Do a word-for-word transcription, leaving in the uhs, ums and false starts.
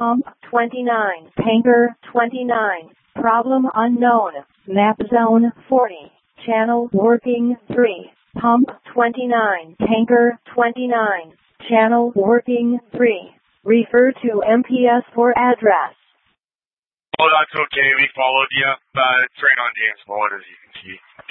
Pump twenty-nine. Tanker twenty-nine. Problem unknown. Map zone forty. Channel working three. Pump twenty-nine. Tanker twenty-nine. Channel working three. Refer to M P S for address. Oh, that's okay. We followed you. Uh, it's right on James Bowen, as you can see.